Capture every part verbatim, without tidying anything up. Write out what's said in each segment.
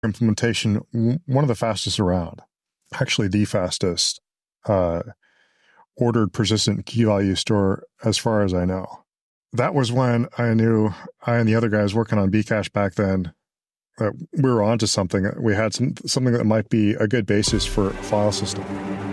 implementation, one of the fastest around, actually the fastest uh, ordered persistent key value store as far as I know. That was when I knew I and the other guys working on Bcache back then that we were onto something. We had some something that might be a good basis for a file system.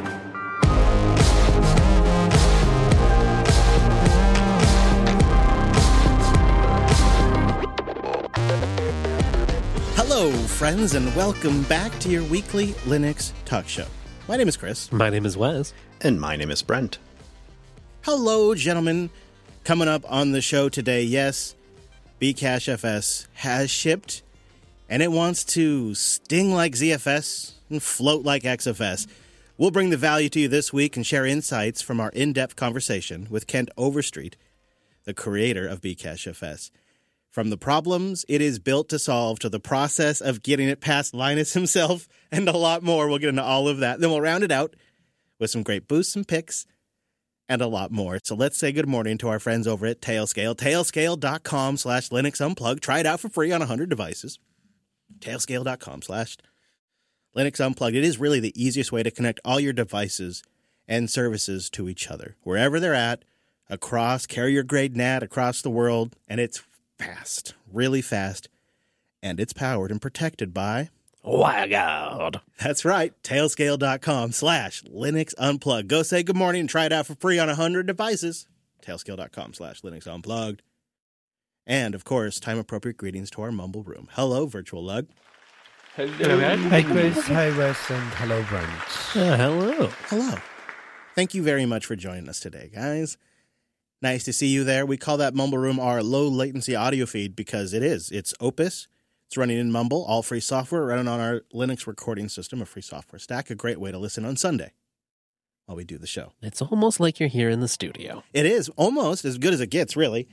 Hello, friends, and welcome back to your weekly Linux talk show. My name is Chris. My name is Wes. And my name is Brent. Hello, gentlemen. Coming up on the show today, yes, Bcache F S has shipped, and it wants to sting like Z F S and float like X F S. We'll bring the value to you this week and share insights from our in-depth conversation with Kent Overstreet, the creator of Bcache F S. From the problems it is built to solve to the process of getting it past Linus himself and a lot more. We'll get into all of that. Then we'll round it out with some great boosts and picks and a lot more. So let's say good morning to our friends over at Tailscale. Tailscale.com slash Linux Unplugged. Try it out for free on one hundred devices. Tailscale.com slash Linux Unplugged. It is really the easiest way to connect all your devices and services to each other, wherever they're at, across carrier-grade N A T, across the world, and it's fast, really fast, and it's powered and protected by WireGuard. That's right, Tailscale.com slash Linux Unplugged. Go say good morning and try it out for free on one hundred devices. Tailscale.com slash Linux Unplugged. And, of course, time-appropriate greetings to our Mumble Room. Hello, Virtual Lug. Hello. Hi, Chris. Hi, Wes. And hello, Brent. Uh, hello. Hello. Thank you very much for joining us today, guys. Nice to see you there. We call that Mumble Room our low-latency audio feed because it is. It's Opus. It's running in Mumble, all free software, running on our Linux recording system, a free software stack. A great way to listen on Sunday while we do the show. It's almost like you're here in the studio. It is almost as good as it gets, really.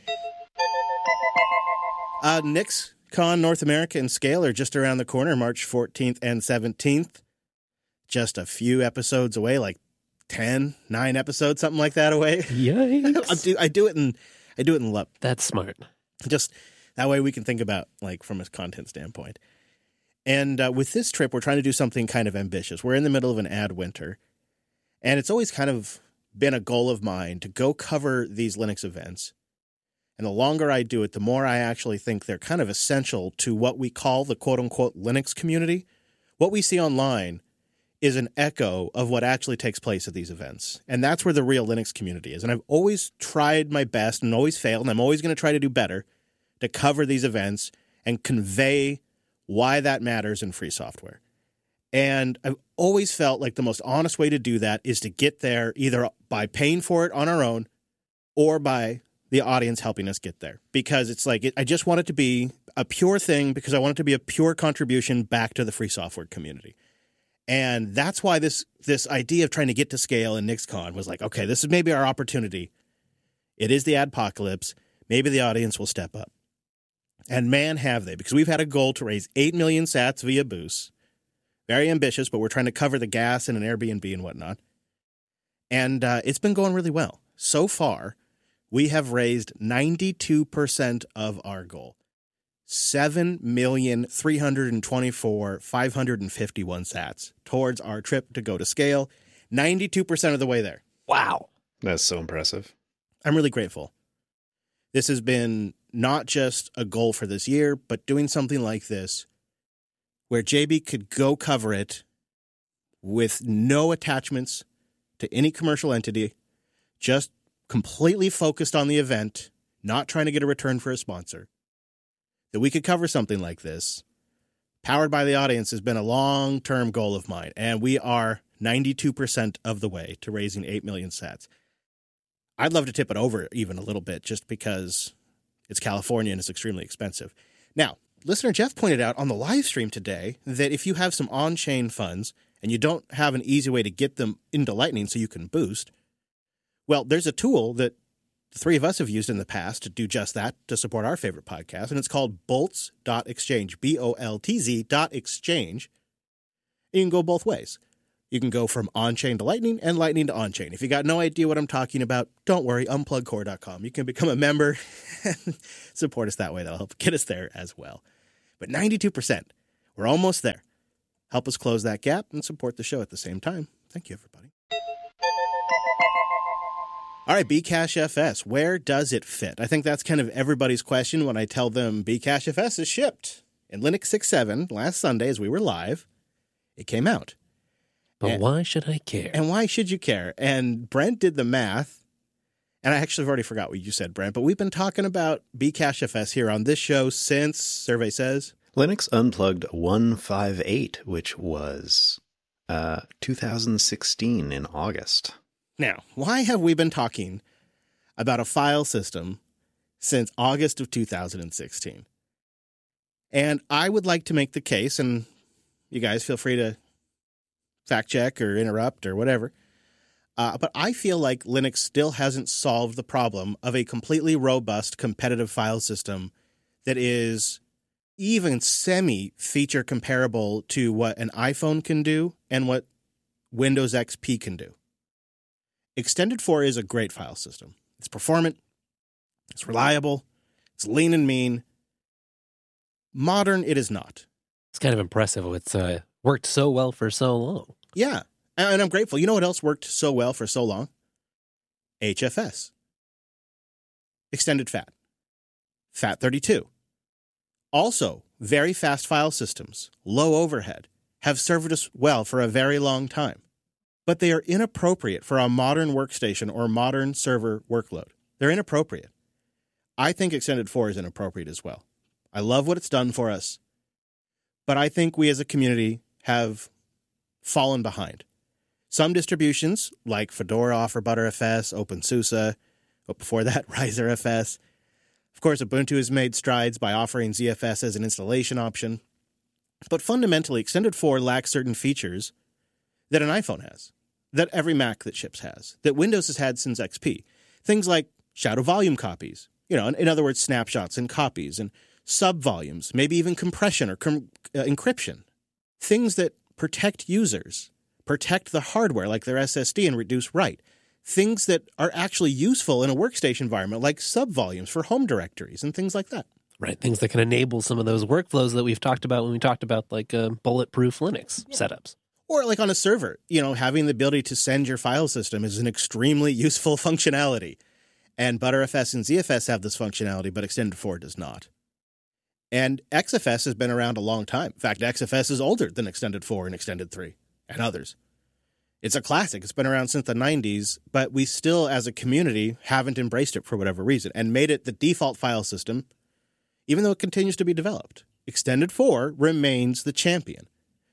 Uh, NixCon North America and Scale are just around the corner, March fourteenth and seventeenth. Just a few episodes away, like ten, nine episodes, something like that away. Yikes. I do I do it in I do it in L U P. That's smart. Just that way we can think about, like, from a content standpoint. And uh, with this trip, we're trying to do something kind of ambitious. We're in the middle of an ad winter, and it's always kind of been a goal of mine to go cover these Linux events. And the longer I do it, the more I actually think they're kind of essential to what we call the quote-unquote Linux community. What we see online is an echo of what actually takes place at these events. And that's where the real Linux community is. And I've always tried my best and always failed, and I'm always going to try to do better to cover these events and convey why that matters in free software. And I've always felt like the most honest way to do that is to get there either by paying for it on our own or by the audience helping us get there. Because it's like, it, I just want it to be a pure thing because I want it to be a pure contribution back to the free software community. And that's why this this idea of trying to get to scale in NixCon was like, okay, this is maybe our opportunity. It is the adpocalypse. Maybe the audience will step up. And man, have they, because we've had a goal to raise eight million sats via Boost. Very ambitious, but we're trying to cover the gas and an Airbnb and whatnot. And uh, it's been going really well. So far, we have raised ninety-two percent of our goal. seven million three hundred twenty-four thousand five hundred fifty-one sats towards our trip to go to scale. ninety-two percent of the way there. Wow. That's so impressive. I'm really grateful. This has been not just a goal for this year, but doing something like this where J B could go cover it with no attachments to any commercial entity, just completely focused on the event, not trying to get a return for a sponsor. That we could cover something like this, powered by the audience, has been a long-term goal of mine, and we are ninety-two percent of the way to raising eight million sats. I'd love to tip it over even a little bit just because it's California and it's extremely expensive. Now, listener Jeff pointed out on the live stream today that if you have some on-chain funds and you don't have an easy way to get them into Lightning so you can boost, well, there's a tool that the three of us have used in the past to do just that, to support our favorite podcast, and it's called boltz dot exchange, B O L T Z dot exchange. You can go both ways. You can go from on-chain to Lightning and Lightning to on-chain. If you got no idea what I'm talking about, don't worry, unplug core dot com. You can become a member and support us that way. That'll help get us there as well. But ninety-two percent. We're almost there. Help us close that gap and support the show at the same time. Thank you, everybody. All right, Bcache F S, where does it fit? I think that's kind of everybody's question when I tell them Bcache F S is shipped. In Linux six point seven, last Sunday as we were live, it came out. But and, why should I care? And why should you care? And Brent did the math. And I actually have already forgot what you said, Brent, but we've been talking about Bcache F S here on this show since, survey says, Linux Unplugged one fifty-eight, which was uh, two thousand sixteen in August. Now, why have we been talking about a file system since August of two thousand sixteen? And I would like to make the case, and you guys feel free to fact check or interrupt or whatever, uh, but I feel like Linux still hasn't solved the problem of a completely robust competitive file system that is even semi-feature comparable to what an iPhone can do and what Windows X P can do. Extended four is a great file system. It's performant, it's reliable, it's lean and mean. Modern, it is not. It's kind of impressive. It's uh, worked so well for so long. Yeah, and I'm grateful. You know what else worked so well for so long? H F S. Extended FAT. FAT thirty-two. Also, very fast file systems, low overhead, have served us well for a very long time. But they are inappropriate for a modern workstation or modern server workload. They're inappropriate. I think Extended four is inappropriate as well. I love what it's done for us, but I think we as a community have fallen behind. Some distributions, like Fedora offer ButterFS, OpenSUSE, but before that, RiserFS. Of course, Ubuntu has made strides by offering Z F S as an installation option. But fundamentally, Extended four lacks certain features that an iPhone has, that every Mac that ships has, that Windows has had since X P. Things like shadow volume copies, you know, in, in other words, snapshots and copies, and sub-volumes, maybe even compression or com- uh, encryption. Things that protect users, protect the hardware like their S S D and reduce write. Things that are actually useful in a workstation environment like sub-volumes for home directories and things like that. Right, things that can enable some of those workflows that we've talked about when we talked about like uh, bulletproof Linux yeah. setups. Or like on a server, you know, having the ability to send your file system is an extremely useful functionality. And ButterFS and Z F S have this functionality, but Extended four does not. And X F S has been around a long time. In fact, X F S is older than Extended four and Extended three and others. It's a classic. It's been around since the nineties, but we still, as a community, haven't embraced it for whatever reason and made it the default file system, even though it continues to be developed. Extended four remains the champion.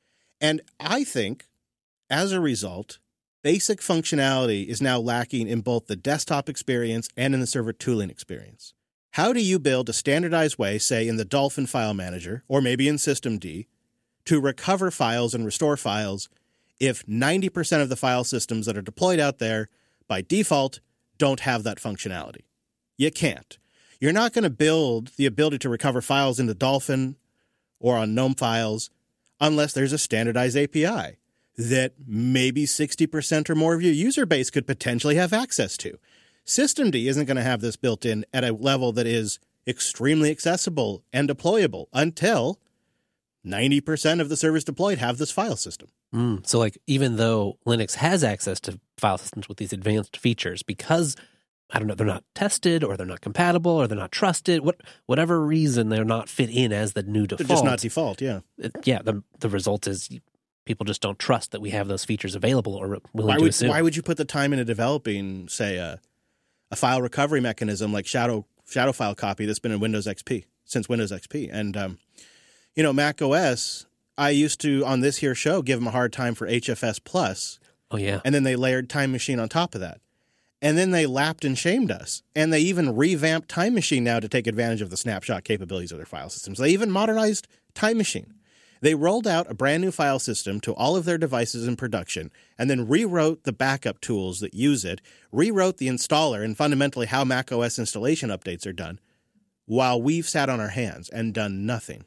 And I think, as a result, basic functionality is now lacking in both the desktop experience and in the server tooling experience. How do you build a standardized way, say in the Dolphin File Manager, or maybe in Systemd, to recover files and restore files if ninety percent of the file systems that are deployed out there, by default, don't have that functionality? You can't. You're not going to build the ability to recover files into Dolphin or on GNOME files unless there's a standardized A P I that maybe sixty percent or more of your user base could potentially have access to. Systemd isn't going to have this built in at a level that is extremely accessible and deployable until ninety percent of the servers deployed have this file system. Mm, so like even though Linux has access to file systems with these advanced features, because, I don't know, they're not tested or they're not compatible or they're not trusted, what whatever reason they're not fit in as the new default. They're just not default, yeah. It, yeah, the, the result is people just don't trust that we have those features available or willing why to would, assume. Why would you put the time into developing, say, a, a file recovery mechanism like shadow shadow file copy that's been in Windows X P, since Windows X P? And, um, you know, Mac O S, I used to, on this here show, give them a hard time for H F S Plus. Oh, yeah. And then they layered Time Machine on top of that. And then they lapped and shamed us. And they even revamped Time Machine now to take advantage of the snapshot capabilities of their file systems. They even modernized Time Machine. They rolled out a brand new file system to all of their devices in production and then rewrote the backup tools that use it, rewrote the installer and fundamentally how macOS installation updates are done, while we've sat on our hands and done nothing.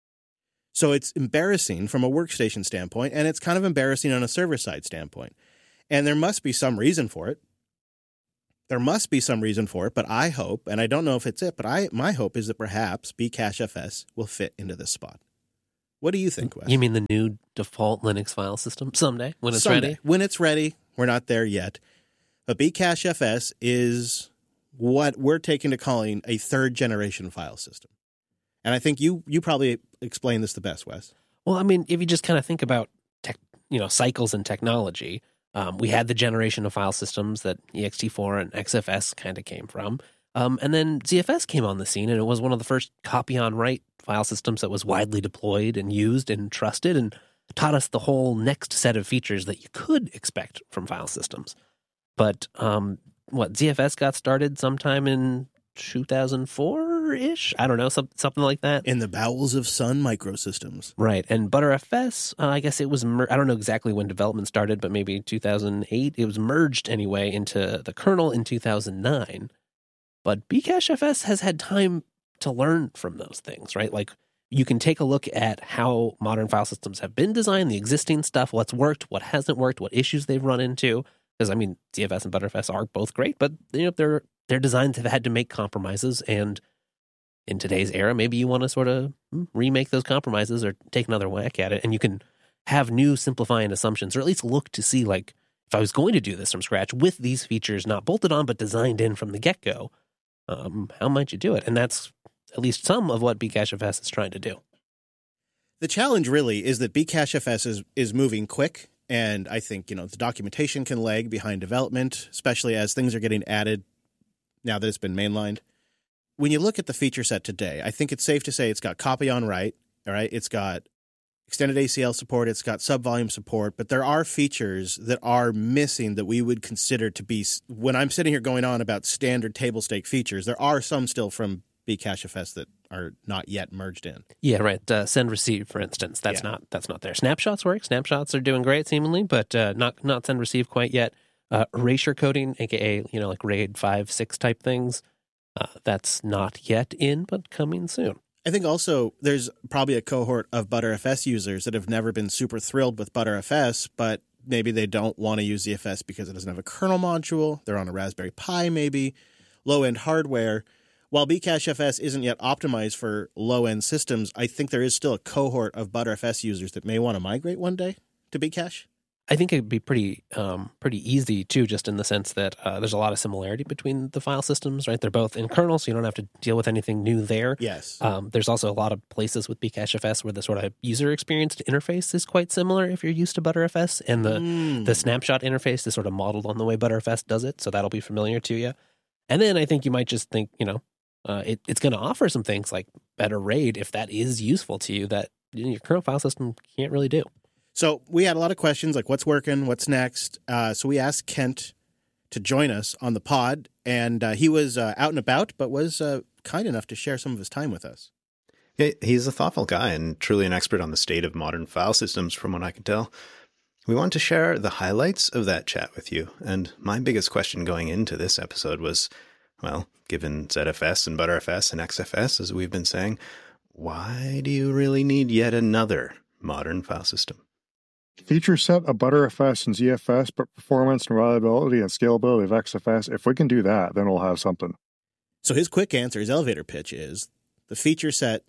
So it's embarrassing from a workstation standpoint, and it's kind of embarrassing on a server-side standpoint. And there must be some reason for it. There must be some reason for it, but I hope, and I don't know if it's it, but I my hope is that perhaps Bcache F S will fit into this spot. What do you think, Wes? You mean the new default Linux file system someday when it's Someday. ready? When it's ready. We're not there yet. But bcachefs is what we're taking to calling a third generation file system. And I think you you probably explain this the best, Wes. Well, I mean, if you just kind of think about tech, you know, cycles in technology, um, we had the generation of file systems that E X T four and X F S kind of came from. Um, and then Z F S came on the scene, and it was one of the first copy-on-write file systems that was widely deployed and used and trusted, and taught us the whole next set of features that you could expect from file systems. But um, what, Z F S got started sometime in two thousand four-ish? I don't know, some, something like that. In the bowels of Sun Microsystems. Right. And ButterFS, uh, I guess it was, mer- I don't know exactly when development started, but maybe two thousand eight. It was merged anyway into the kernel in two thousand nine. But bcachefs has had time to learn from those things, right? Like, you can take a look at how modern file systems have been designed, the existing stuff, what's worked, what hasn't worked, what issues they've run into. Because, I mean, Z F S and ButterFS are both great, but you know, their their designs have had to make compromises. And in today's era, maybe you want to sort of remake those compromises or take another whack at it. And you can have new simplifying assumptions, or at least look to see, like, if I was going to do this from scratch with these features not bolted on but designed in from the get-go, um, how might you do it? And that's at least some of what bcachefs is trying to do. The challenge really is that bcachefs is, is moving quick. And I think, you know, the documentation can lag behind development, especially as things are getting added now that it's been mainlined. When you look at the feature set today, I think it's safe to say it's got copy on write, all right? It's got extended A C L support, it's got sub-volume support, but there are features that are missing that we would consider to be, when I'm sitting here going on about standard table stake features, there are some still from bcachefs that are not yet merged in. Yeah, right. Uh, send receive, for instance, that's Yeah. not that's not there. Snapshots work. Snapshots are doing great, seemingly, but uh, not not send receive quite yet. Uh, erasure coding, aka you know like RAID five six type things, uh, that's not yet in, but coming soon. I think also there's probably a cohort of ButterFS users that have never been super thrilled with ButterFS, but maybe they don't want to use Z F S because it doesn't have a kernel module. They're on a Raspberry Pi, maybe low-end hardware. While bcachefs isn't yet optimized for low-end systems, I think there is still a cohort of ButterFS users that may want to migrate one day to bcache. I think it'd be pretty um, pretty easy, too, just in the sense that uh, there's a lot of similarity between the file systems, right? They're both in kernel, so you don't have to deal with anything new there. Yes. Um, there's also a lot of places with bcachefs where the sort of user experience to interface is quite similar if you're used to ButterFS, and the, Mm. the snapshot interface is sort of modeled on the way ButterFS does it, so that'll be familiar to you. And then I think you might just think, you know, Uh, it, it's going to offer some things like better RAID if that is useful to you that you know, your kernel file system can't really do. So we had a lot of questions like what's working, what's next. Uh, so we asked Kent to join us on the pod, and uh, he was uh, out and about, but was uh, kind enough to share some of his time with us. Yeah, he's a thoughtful guy and truly an expert on the state of modern file systems, from what I can tell. We want to share the highlights of that chat with you. And my biggest question going into this episode was, well, given Z F S and ButterFS and X F S, as we've been saying, why do you really need yet another modern file system? Feature set of ButterFS and Z F S, but performance and reliability and scalability of X F S. If we can do that, then we'll have something. So his quick answer, his elevator pitch is the feature set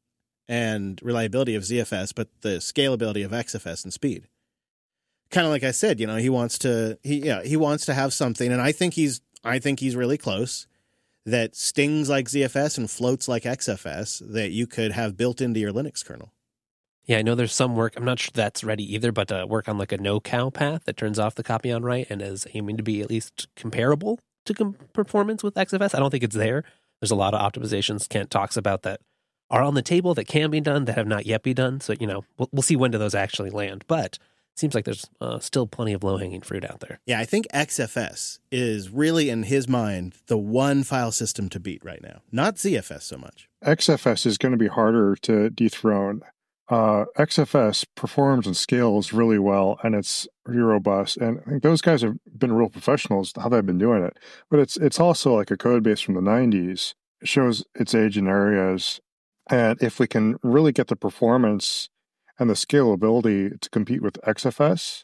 and reliability of Z F S, but the scalability of X F S and speed. Kind of like I said, you know, he wants to he yeah, he wants to have something, and I think he's I think he's really close, that stings like Z F S and floats like X F S that you could have built into your Linux kernel. Yeah, I know there's some work, I'm not sure that's ready either, but uh, work on like a no-cow path that turns off the copy on write and is aiming to be at least comparable to com- performance with X F S. I don't think it's there. There's a lot of optimizations Kent talks about that are on the table that can be done that have not yet been done. So, you know, we'll, we'll see when do those actually land. But it seems like there's uh, still plenty of low-hanging fruit out there. Yeah, I think X F S is really, in his mind, the one file system to beat right now. Not Z F S so much. X F S is going to be harder to dethrone. Uh, X F S performs and scales really well, and it's really robust. And I think those guys have been real professionals how they've been doing it. But it's it's also like a code base from the nineties. It shows its age in areas. And if we can really get the performance and the scalability to compete with X F S,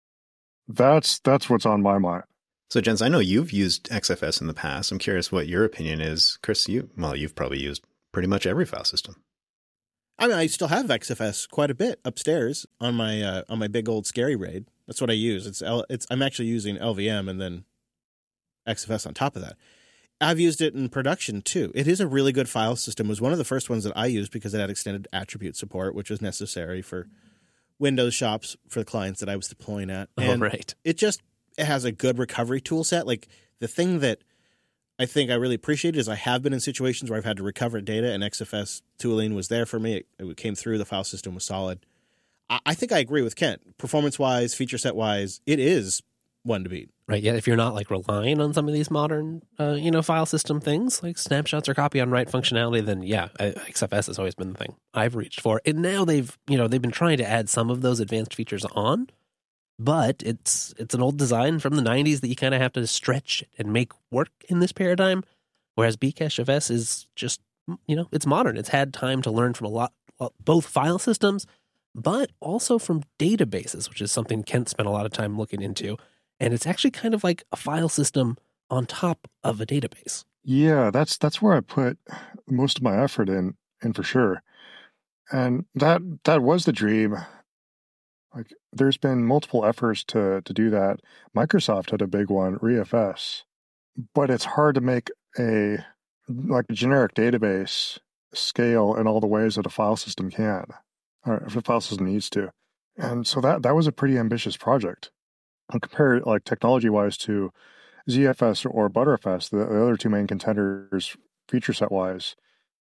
that's that's what's on my mind. So, Jens, I know you've used X F S in the past. I'm curious what your opinion is. Chris, you well, you've probably used pretty much every file system. I mean, I still have X F S quite a bit upstairs on my uh, on my big old scary RAID. That's what I use. It's L, it's I'm actually using L V M and then X F S on top of that. I've used it in production too. It is a really good file system. It was one of the first ones that I used because it had extended attribute support, which was necessary for Windows shops for the clients that I was deploying at. And oh, right. it just it has a good recovery tool set. Like the thing that I think I really appreciate is I have been in situations where I've had to recover data, and X F S tooling was there for me. It, it came through. The file system was solid. I, I think I agree with Kent. Performance-wise, feature set-wise, it is one to beat. Right. Yeah. If you're not like relying on some of these modern, uh, you know, file system things like snapshots or copy on write functionality, then yeah, X F S has always been the thing I've reached for. And now they've, you know, they've been trying to add some of those advanced features on, but it's it's an old design from the nineties that you kind of have to stretch and make work in this paradigm. Whereas Bcachefs is just, you know, it's modern. It's had time to learn from a lot, both file systems, but also from databases, which is something Kent spent a lot of time looking into. And it's actually kind of like a file system on top of a database. Yeah, that's that's where I put most of my effort in, in for sure. And that that was the dream. Like, there's been multiple efforts to to do that. Microsoft had a big one, ReFS, but it's hard to make a like a generic database scale in all the ways that a file system can, or if a file system needs to. And so that that was a pretty ambitious project. And compare like technology wise to Z F S or Btrfs, the, the other two main contenders feature set wise,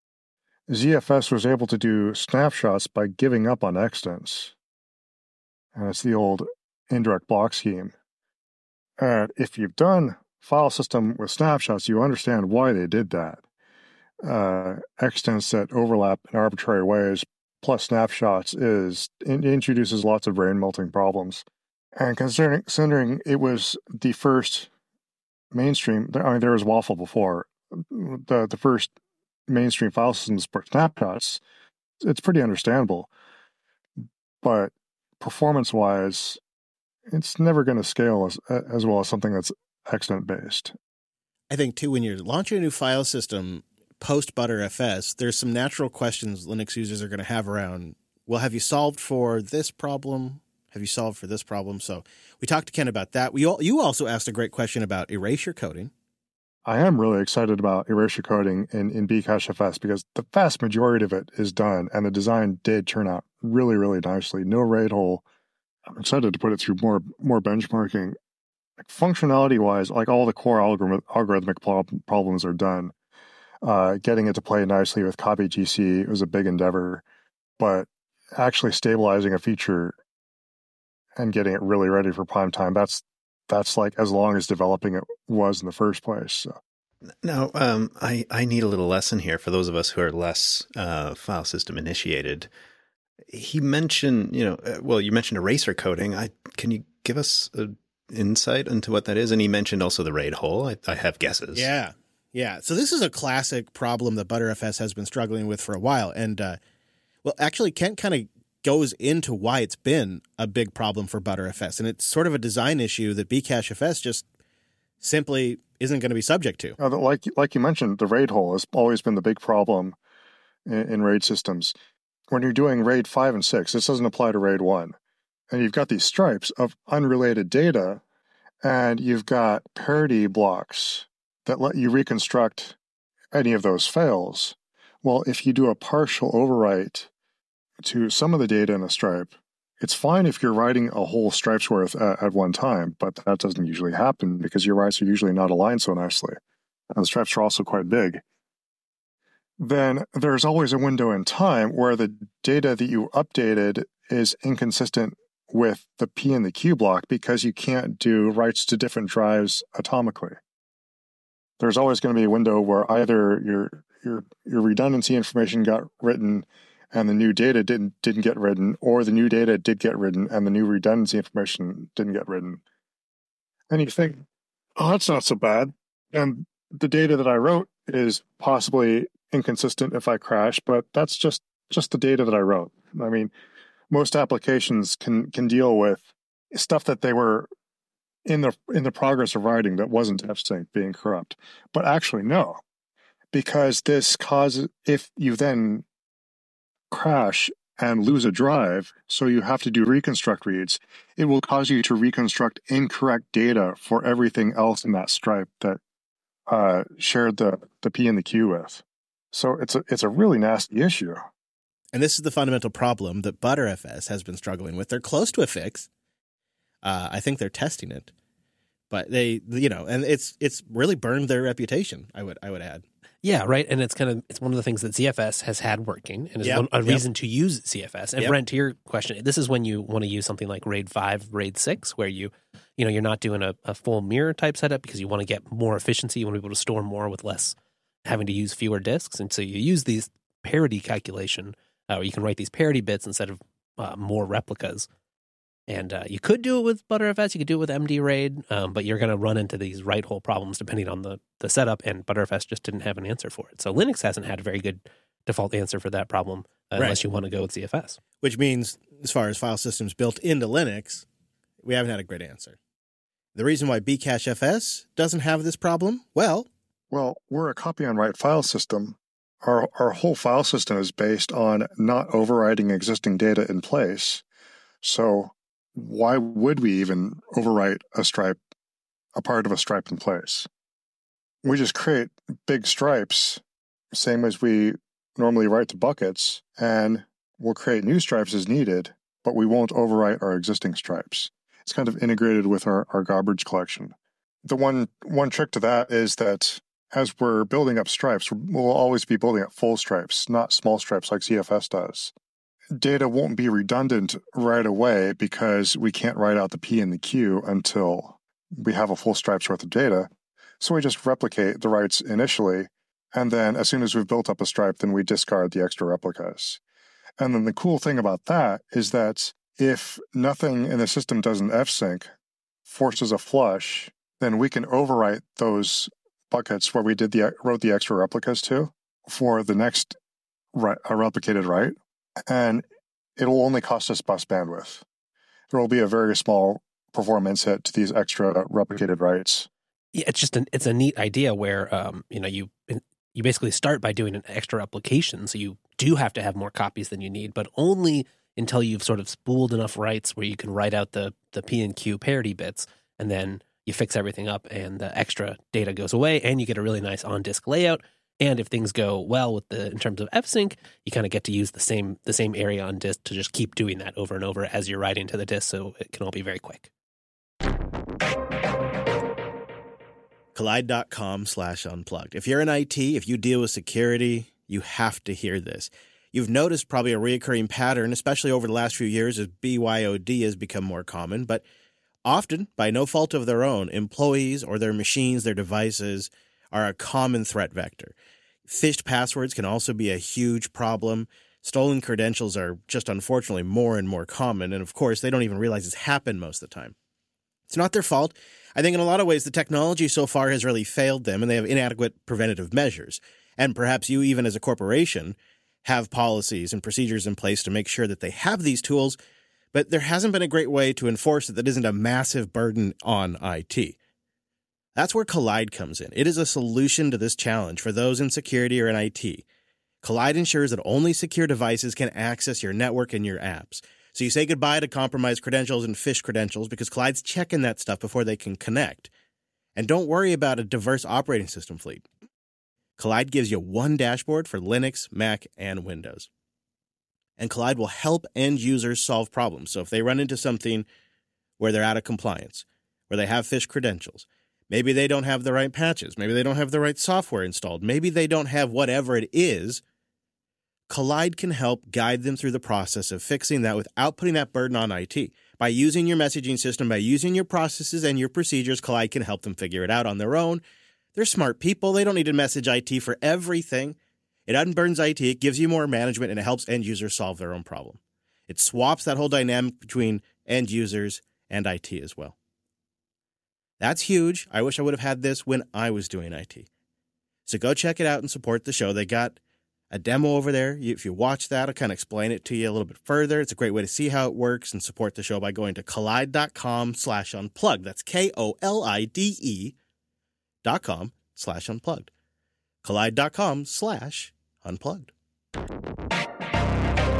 Z F S was able to do snapshots by giving up on extents. And it's the old indirect block scheme. And if you've done file system with snapshots, you understand why they did that. Uh, extents that overlap in arbitrary ways plus snapshots is it introduces lots of brain melting problems. And considering, considering it was the first mainstream, I mean, there was Waffle before, the the first mainstream file system to support snapshots, it's pretty understandable. But performance-wise, it's never going to scale as, as well as something that's extent-based. I think, too, when you're launching a new file system post-Btrfs, there's some natural questions Linux users are going to have around, well, have you solved for this problem? Have you solved for this problem? So we talked to Ken about that. We all, you also asked a great question about erasure coding. I am really excited about erasure coding in, in Bcachefs because the vast majority of it is done, and the design did turn out really, really nicely. No RAID hole. I'm excited to put it through more more benchmarking. Like functionality-wise, like all the core algorithm, algorithmic prob- problems are done. Uh, getting it to play nicely with copy G C was a big endeavor, but actually stabilizing a feature and getting it really ready for prime time, that's that's like as long as developing it was in the first place. So. Now, um, I, I need a little lesson here for those of us who are less uh, file system initiated. He mentioned, you know, uh, well, you mentioned eraser coding. I Can you give us an insight into what that is? And he mentioned also the RAID hole. I, I have guesses. Yeah, yeah. So this is a classic problem that Btrfs has been struggling with for a while. And, uh, well, actually, Kent kind of goes into why it's been a big problem for Btrfs. And it's sort of a design issue that Bcachefs just simply isn't going to be subject to. Uh, like like you mentioned, the RAID hole has always been the big problem in, in RAID systems. When you're doing RAID five and six, this doesn't apply to RAID one. And you've got these stripes of unrelated data, and you've got parity blocks that let you reconstruct any of those fails. Well, if you do a partial overwrite to some of the data in a stripe, it's fine if you're writing a whole stripe's worth at, at one time, but that doesn't usually happen because your writes are usually not aligned so nicely. And the stripes are also quite big. Then there's always a window in time where the data that you updated is inconsistent with the P and the Q block because you can't do writes to different drives atomically. There's always going to be a window where either your your your redundancy information got written and the new data didn't didn't get written, or the new data did get written and the new redundancy information didn't get written. And you think, oh, that's not so bad. And the data that I wrote is possibly inconsistent if I crash, but that's just, just the data that I wrote. I mean, most applications can can deal with stuff that they were in the in the progress of writing that wasn't F sync being corrupt. But actually, no. Because this causes, if you then crash and lose a drive, so you have to do reconstruct reads, it will cause you to reconstruct incorrect data for everything else in that stripe that uh, shared the, the P and the Q with. So it's a, it's a really nasty issue. And this is the fundamental problem that Btrfs has been struggling with. They're close to a fix. Uh, I think they're testing it. But they, you know, and it's it's really burned their reputation, I would I would add. Yeah, right. And it's kind of it's one of the things that Z F S has had working and is Yep, one, a yep. reason to use Z F S. And Yep. Brent, to your question, this is when you want to use something like RAID five, RAID six, where you, you know, you're not doing a, a full mirror type setup because you want to get more efficiency. You want to be able to store more with less having to use fewer disks. And so you use these parity calculation, uh, or you can write these parity bits instead of uh, more replicas. And uh, you could do it with Btrfs, you could do it with M D RAID, um, but you're going to run into these write hole problems depending on the, the setup, and Btrfs just didn't have an answer for it. So Linux hasn't had a very good default answer for that problem uh, Right. unless you want to go with Z F S. Which means, as far as file systems built into Linux, we haven't had a great answer. The reason why Bcachefs doesn't have this problem, well, Well, we're a copy on write file system. Our, our whole file system is based on not overriding existing data in place. So why would we even overwrite a stripe, a part of a stripe in place? We just create big stripes, same as we normally write to buckets, and we'll create new stripes as needed, but we won't overwrite our existing stripes. It's kind of integrated with our, our garbage collection. The one one trick to that is that as we're building up stripes, we'll always be building up full stripes, not small stripes like Z F S does. Data won't be redundant right away because we can't write out the P and the Q until we have a full stripe's worth of data. So we just replicate the writes initially, and then as soon as we've built up a stripe, then we discard the extra replicas. And then the cool thing about that is that if nothing in the system does an F-sync, forces a flush, then we can overwrite those buckets where we did the wrote the extra replicas to for the next re- a replicated write. And it'll only cost us bus bandwidth. There will be a very small performance hit to these extra replicated writes. Yeah, it's just an, it's a neat idea where um, you know you you basically start by doing an extra replication, so you do have to have more copies than you need, but only until you've sort of spooled enough writes where you can write out the the P and Q parity bits, and then you fix everything up, and the extra data goes away, and you get a really nice on disk layout. And if things go well with the in terms of F-sync, you kind of get to use the same the same area on disk to just keep doing that over and over as you're writing to the disk, so it can all be very quick. Kolide.com slash unplugged. If you're in I T, if you deal with security, you have to hear this. You've noticed probably a recurring pattern, especially over the last few years as B Y O D has become more common, but often, by no fault of their own, employees or their machines, their devices, are a common threat vector. Phished passwords can also be a huge problem. Stolen credentials are just unfortunately more and more common, and of course, they don't even realize it's happened most of the time. It's not their fault. I think in a lot of ways, the technology so far has really failed them, and they have inadequate preventative measures. And perhaps you, even as a corporation, have policies and procedures in place to make sure that they have these tools, but there hasn't been a great way to enforce it that isn't a massive burden on I T. That's where Kolide comes in. It is a solution to this challenge for those in security or in I T. Kolide ensures that only secure devices can access your network and your apps. So you say goodbye to compromised credentials and phished credentials because Kolide's checking that stuff before they can connect. And don't worry about a diverse operating system fleet. Kolide gives you one dashboard for Linux, Mac, and Windows. And Kolide will help end users solve problems. So if they run into something where they're out of compliance, where they have phished credentials, maybe they don't have the right patches, maybe they don't have the right software installed, maybe they don't have whatever it is, Kolide can help guide them through the process of fixing that without putting that burden on I T. By using your messaging system, by using your processes and your procedures, Kolide can help them figure it out on their own. They're smart people. They don't need to message I T for everything. It unburns I T, it gives you more management, and it helps end users solve their own problem. It swaps that whole dynamic between end users and I T as well. That's huge. I wish I would have had this when I was doing I T. So go check it out and support the show. They got a demo over there. If you watch that, I'll kind of explain it to you a little bit further. It's a great way to see how it works and support the show by going to kolide.com slash unplugged. That's K-O-L-I-D-E dot com slash unplugged. Kolide.com slash unplugged.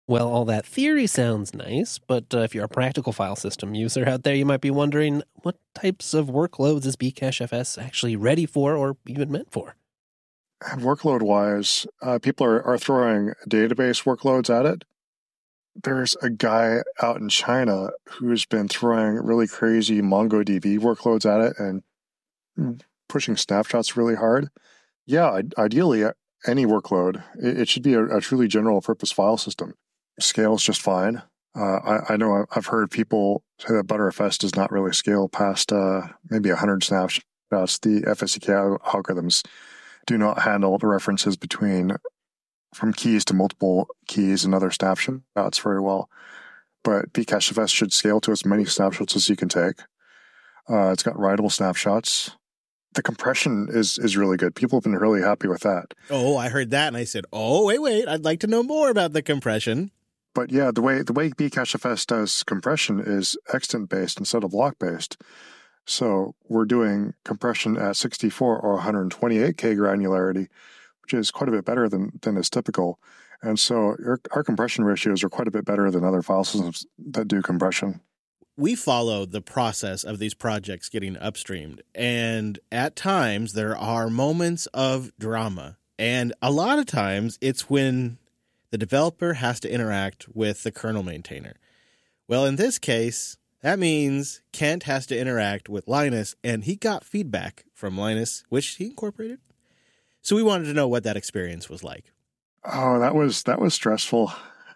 Well, all that theory sounds nice, but uh, if you're a practical file system user out there, you might be wondering, what types of workloads is Bcachefs actually ready for or even meant for? And workload-wise, uh, people are, are throwing database workloads at it. There's a guy out in China who's been throwing really crazy MongoDB workloads at it and pushing snapshots really hard. Yeah, ideally, any workload. It, it should be a, a truly general-purpose file system. Scales just fine. Uh, I, I know I've heard people say that Btrfs does not really scale past uh, maybe one hundred snapshots. The F S C K algorithms do not handle the references between from keys to multiple keys and other snapshots very well. But Bcachefs should scale to as many snapshots as you can take. Uh, it's got writable snapshots. The compression is is really good. People have been really happy with that. Oh, I heard that, and I said, oh, wait, wait, I'd like to know more about the compression. But yeah, the way the way Bcachefs does compression is extant-based instead of block-based. So we're doing compression at sixty-four or one hundred twenty-eight K granularity, which is quite a bit better than, than is typical. And so our, our compression ratios are quite a bit better than other file systems that do compression. We follow the process of these projects getting upstreamed, and at times there are moments of drama. And a lot of times it's when the developer has to interact with the kernel maintainer. Well, in this case, that means Kent has to interact with Linus, and he got feedback from Linus, which he incorporated. So we wanted to know what that experience was like. Oh, that was that was stressful.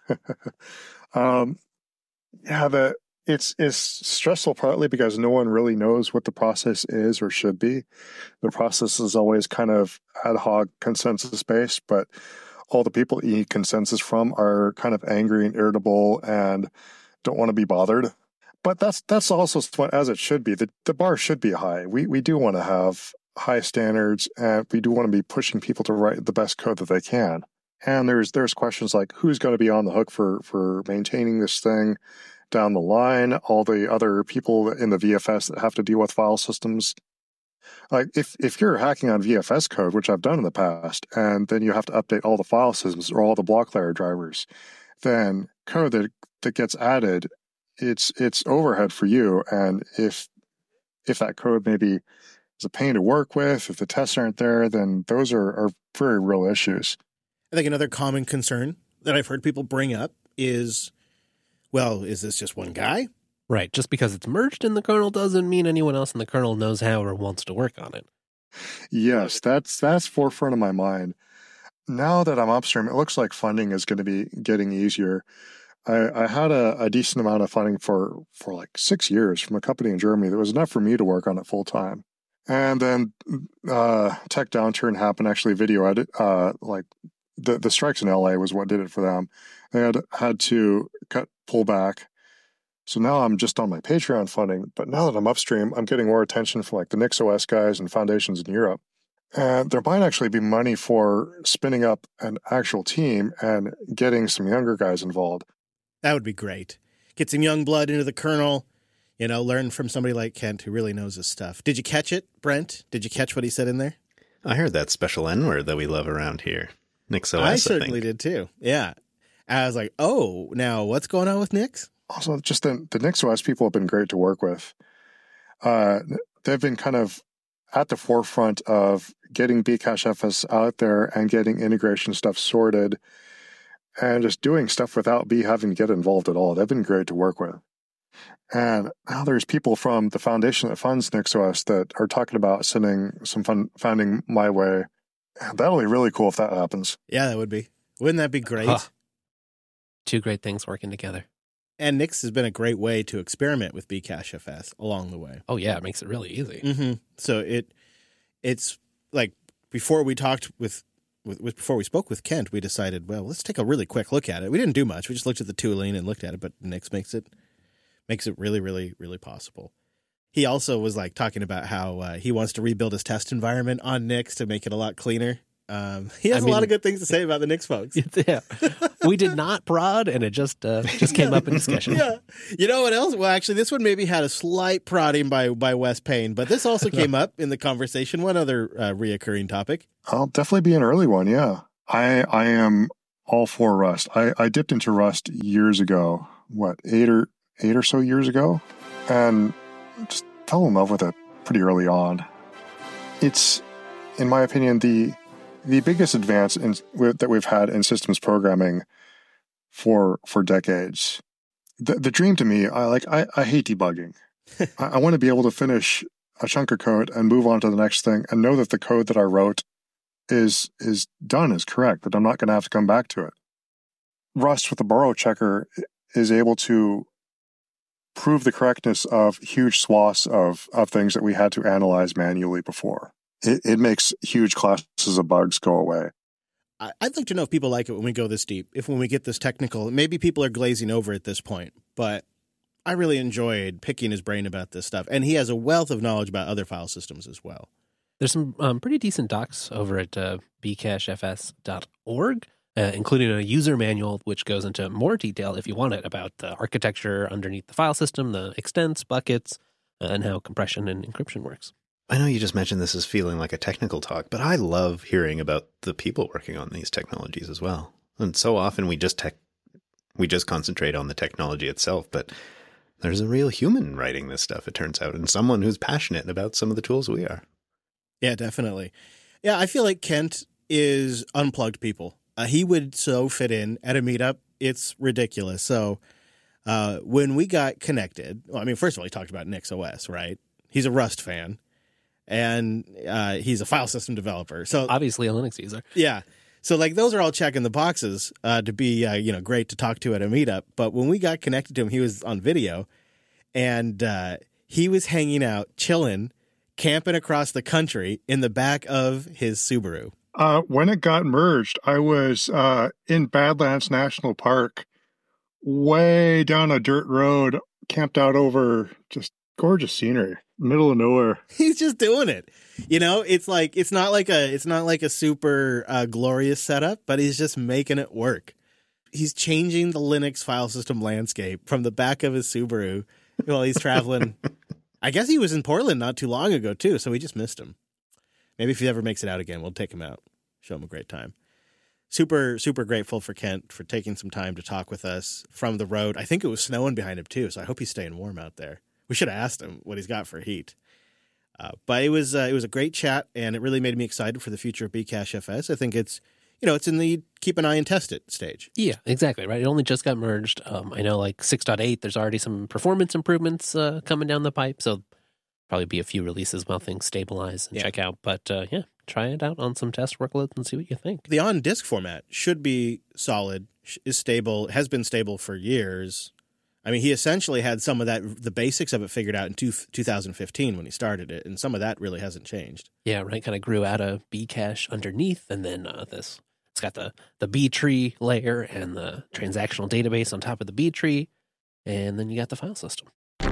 um, yeah, the it's it's stressful partly because no one really knows what the process is or should be. The process is always kind of ad hoc, consensus based, but all the people you need consensus from are kind of angry and irritable and don't want to be bothered. But that's that's also as it should be. The the bar should be high. We we do want to have high standards, and we do want to be pushing people to write the best code that they can. And there's there's questions like who's going to be on the hook for for maintaining this thing down the line, all the other people in the V F S that have to deal with file systems. Like if, if you're hacking on V F S code, which I've done in the past, and then you have to update all the file systems or all the block layer drivers, then code that, that gets added, it's it's overhead for you. And if if that code maybe is a pain to work with, if the tests aren't there, then those are, are very real issues. I think another common concern that I've heard people bring up is, well, is this just one guy? Right. Just because it's merged in the kernel doesn't mean anyone else in the kernel knows how or wants to work on it. Yes, that's that's forefront of my mind. Now that I'm upstream, it looks like funding is going to be getting easier. I, I had a, a decent amount of funding for, for like six years from a company in Germany that was enough for me to work on it full time. And then uh, tech downturn happened. Actually, video edit, uh, like the, the strikes in L A was what did it for them. They had had to cut, pull back. So now I'm just on my Patreon funding, but now that I'm upstream, I'm getting more attention from like the NixOS guys and foundations in Europe. And there might actually be money for spinning up an actual team and getting some younger guys involved. That would be great. Get some young blood into the kernel, you know, learn from somebody like Kent who really knows his stuff. Did you catch it, Brent? Did you catch what he said in there? I heard that special N-word that we love around here. NixOS, I certainly I think. did too. Yeah. I was like, oh, now what's going on with Nix? Also, just the, the NixOS people have been great to work with. Uh, they've been kind of at the forefront of getting Bcachefs out there and getting integration stuff sorted and just doing stuff without B having to get involved at all. They've been great to work with. And now there's people from the foundation that funds NixOS that are talking about sending some fun, funding my way. That'll be really cool if that happens. Yeah, that would be. Wouldn't that be great? Huh. Two great things working together. And Nix has been a great way to experiment with Bcachefs along the way. Oh, yeah. It makes it really easy. Mm-hmm. So it it's like before we talked with, with, with, before we spoke with Kent, we decided, well, let's take a really quick look at it. We didn't do much. We just looked at the tooling and looked at it, but Nix makes it makes it really, really, really possible. He also was like talking about how uh, he wants to rebuild his test environment on Nix to make it a lot cleaner. Um, he has I a mean, lot of good things to say about the Nix folks. Yeah, we did not prod, and it just uh, just came up in discussion. Yeah, you know what else? Well, actually, this one maybe had a slight prodding by by Wes Payne, but this also came up in the conversation. One other uh, reoccurring topic. I'll definitely be an early one. Yeah, I I am all for Rust. I, I dipped into Rust years ago, what, eight or eight or so years ago, and just fell in love with it pretty early on. It's, in my opinion, the the biggest advance in, that we've had in systems programming for for decades. The, the dream to me, I like. I, I hate debugging. I, I want to be able to finish a chunk of code and move on to the next thing, and know that the code that I wrote is is done, is correct, that I'm not going to have to come back to it. Rust with the borrow checker is able to prove the correctness of huge swaths of, of things that we had to analyze manually before. It, it makes huge classes of bugs go away. I'd like to know if people like it when we go this deep, if when we get this technical. Maybe people are glazing over at this point, but I really enjoyed picking his brain about this stuff. And he has a wealth of knowledge about other file systems as well. There's some um, pretty decent docs over at uh, b cache f s dot org, uh, including a user manual, which goes into more detail, if you want it, about the architecture underneath the file system, the extents, buckets, uh, and how compression and encryption works. I know you just mentioned this as feeling like a technical talk, but I love hearing about the people working on these technologies as well. And so often we just tech, we just concentrate on the technology itself, but there's a real human writing this stuff, it turns out, and someone who's passionate about some of the tools we are. Yeah, definitely. Yeah, I feel like Kent is unplugged people. Uh, he would so fit in at a meetup. It's ridiculous. So uh, when we got connected, well, I mean, first of all, he talked about NixOS, right? He's a Rust fan, and uh, he's a file system developer. So obviously a Linux user. Yeah. So like those are all checking the boxes uh, to be, uh, you know, great to talk to at a meetup. But when we got connected to him, he was on video, and uh, he was hanging out, chilling, camping across the country in the back of his Subaru. Uh, when it got merged, I was uh, in Badlands National Park, way down a dirt road, camped out over just gorgeous scenery, middle of nowhere. He's just doing it. You know, it's like it's not like a it's not like a super uh, glorious setup, but he's just making it work. He's changing the Linux file system landscape from the back of his Subaru while he's traveling. I guess he was in Portland not too long ago, too, so we just missed him. Maybe if he ever makes it out again, we'll take him out, show him a great time. Super, super grateful for Kent for taking some time to talk with us from the road. I think it was snowing behind him, too, so I hope he's staying warm out there. We should have asked him what he's got for heat. Uh, but it was uh, it was a great chat, and it really made me excited for the future of bcache F S. I think it's, you know, it's in the keep an eye and test it stage. Yeah, exactly, right? It only just got merged. Um, I know like six point eight, there's already some performance improvements uh, coming down the pipe, so probably be a few releases while things stabilize and yeah. check out. But uh, yeah, try it out on some test workloads and see what you think. The on-disk format should be solid, is stable, has been stable for years. I mean, he essentially had some of that, the basics of it figured out in two, two thousand fifteen when he started it, and some of that really hasn't changed. Yeah, right. Kind of grew out of Bcache underneath, and then uh, this, it's got the, the B tree layer and the transactional database on top of the B tree, and then you got the file system.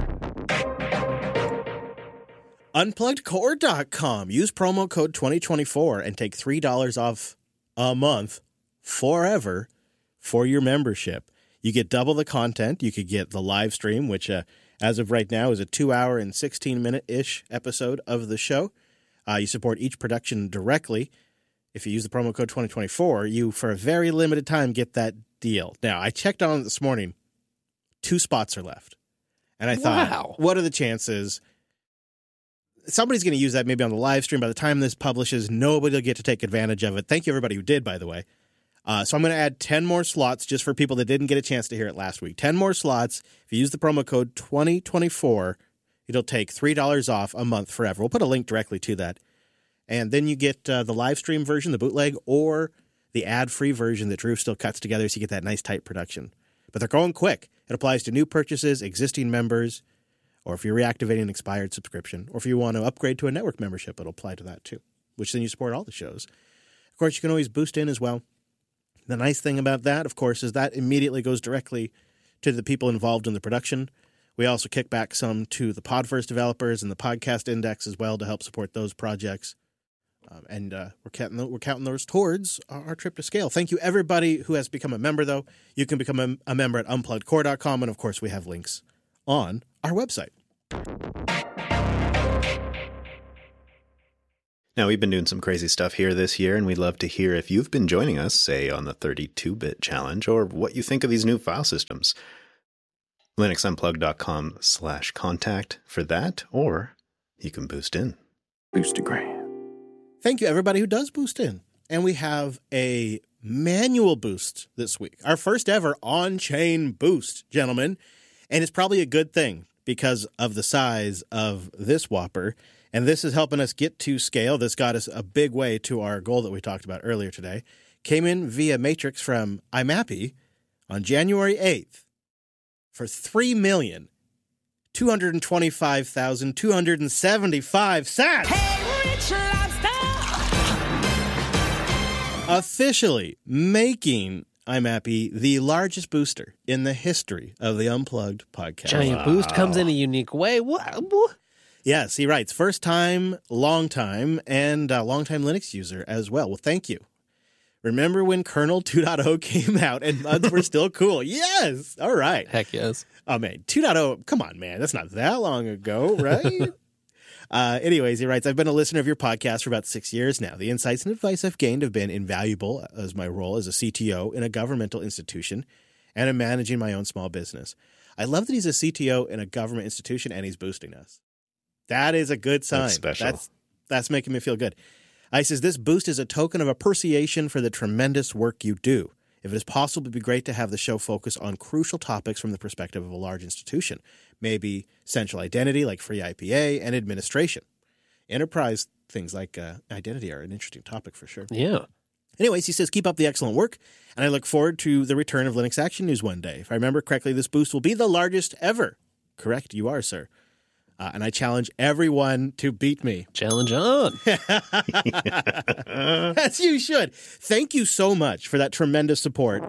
unplugged core dot com. Use promo code twenty twenty-four and take three dollars off a month forever for your membership. You get double the content. You could get the live stream, which uh, as of right now is a two hour and sixteen minute-ish episode of the show. Uh, you support each production directly. If you use the promo code twenty twenty-four, you, for a very limited time, get that deal. Now, I checked on it this morning. Two spots are left. And I thought, wow. What are the chances? Somebody's going to use that maybe on the live stream. By the time this publishes, nobody will get to take advantage of it. Thank you, everybody who did, by the way. Uh, so I'm going to add ten more slots just for people that didn't get a chance to hear it last week. ten more slots. If you use the promo code twenty twenty-four, it'll take three dollars off a month forever. We'll put a link directly to that. And then you get uh, the live stream version, the bootleg, or the ad-free version that Drew still cuts together so you get that nice tight production. But they're going quick. It applies to new purchases, existing members, or if you're reactivating an expired subscription, or if you want to upgrade to a network membership, it'll apply to that too, which then you support all the shows. Of course, you can always boost in as well. The nice thing about that, of course, is that immediately goes directly to the people involved in the production. We also kick back some to the Podverse developers and the Podcast Index as well to help support those projects. Um, and uh, we're, counting, we're counting those towards our, our trip to scale. Thank you, everybody who has become a member, though. You can become a, a member at unplugged core dot com. And, of course, we have links on our website. Now, we've been doing some crazy stuff here this year, and we'd love to hear if you've been joining us, say, on the thirty-two bit challenge, or what you think of these new file systems. linuxunplug.com slash contact for that, or you can boost in. Boostagram. Thank you, everybody who does boost in. And we have a manual boost this week. Our first ever on-chain boost, gentlemen. And it's probably a good thing because of the size of this whopper. And this is helping us get to scale. This got us a big way to our goal that we talked about earlier today. Came in via Matrix from IMAPI on January eighth for three million two hundred twenty-five thousand two hundred seventy-five sats. Hey, Rich Lobster! Officially making IMAPI the largest booster in the history of the Unplugged podcast. Giant boost comes in a unique way. What? what? Yes, he writes, first time, long time, and uh, long time Linux user as well. Well, thank you. Remember when kernel two point oh came out and M U Ds were still cool? Yes. All right. Heck yes. Oh, man. two point oh, come on, man. That's not that long ago, right? uh, anyways, he writes, I've been a listener of your podcast for about six years now. The insights and advice I've gained have been invaluable as my role as a C T O in a governmental institution and in managing my own small business. I love that he's a C T O in a government institution and he's boosting us. That is a good sign. That's special. That's, that's making me feel good. I says, this boost is a token of appreciation for the tremendous work you do. If it is possible, it would be great to have the show focus on crucial topics from the perspective of a large institution. Maybe central identity like free I P A and administration. Enterprise things like uh, identity are an interesting topic for sure. Yeah. Anyways, he says, keep up the excellent work, and I look forward to the return of Linux Action News one day. If I remember correctly, this boost will be the largest ever. Correct, you are, sir. Uh, and I challenge everyone to beat me. Challenge on. As you should. Thank you so much for that tremendous support.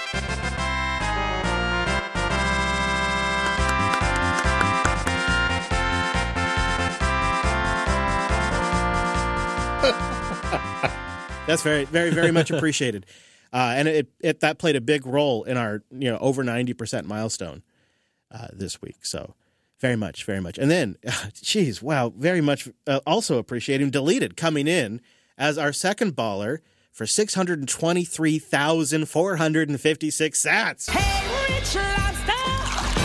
That's very, very, very much appreciated. Uh, and it, it that played a big role in our, you know, over ninety percent milestone uh, this week. So very much, very much. And then, geez, wow, very much uh, also appreciating Deleted coming in as our second baller for six hundred twenty-three thousand four hundred fifty-six sats. Hey, Rich Lobster!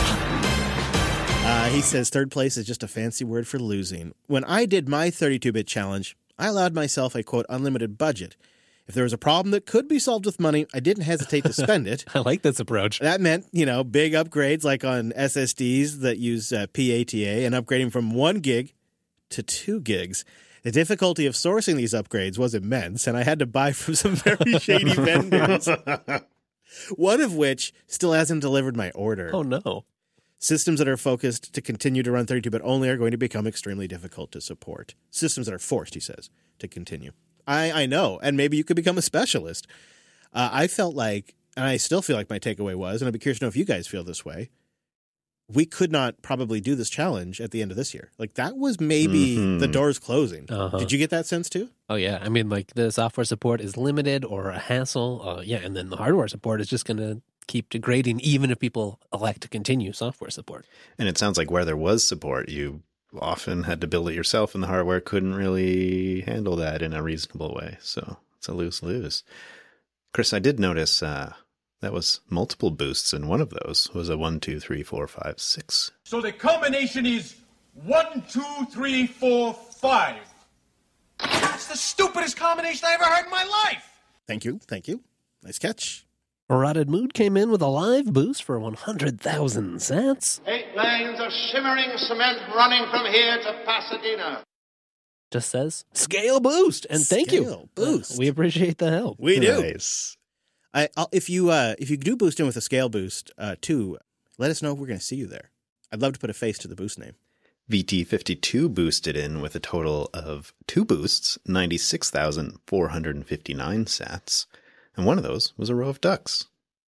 Uh, he says third place is just a fancy word for losing. When I did my thirty-two bit challenge, I allowed myself a, quote, unlimited budget. If there was a problem that could be solved with money, I didn't hesitate to spend it. I like this approach. That meant, you know, big upgrades like on S S Ds that use uh, P A T A and upgrading from one gig to two gigs. The difficulty of sourcing these upgrades was immense, and I had to buy from some very shady vendors, one of which still hasn't delivered my order. Oh, no. Systems that are focused to continue to run thirty-two bit only are going to become extremely difficult to support. Systems that are forced, he says, to continue. I, I know, and maybe you could become a specialist. Uh, I felt like, and I still feel like my takeaway was, and I'd be curious to know if you guys feel this way, we could not probably do this challenge at the end of this year. Like, that was maybe Mm-hmm. the doors closing. Uh-huh. Did you get that sense too? Oh, yeah. I mean, like, the software support is limited or a hassle. Uh, yeah, and then the hardware support is just going to keep degrading even if people elect to continue software support. And it sounds like where there was support, you often had to build it yourself, and the hardware couldn't really handle that in a reasonable way. So it's a lose-lose. Chris, I did notice uh, that was multiple boosts, and one of those was a one, two, three, four, five, six. So the combination is one, two, three, four, five. That's the stupidest combination I ever heard in my life. Thank you. Thank you. Nice catch. Rotted Mood came in with a live boost for one hundred thousand sats. Eight lanes of shimmering cement running from here to Pasadena. Just says, scale boost. And thank you. Scale boost. Uh, we appreciate the help. We do. Nice. I, I'll, if you uh, if you do boost in with a scale boost uh, too, let us know if we're going to see you there. I'd love to put a face to the boost name. V T fifty-two boosted in with a total of two boosts, ninety-six thousand four hundred fifty-nine sats. And one of those was a row of ducks.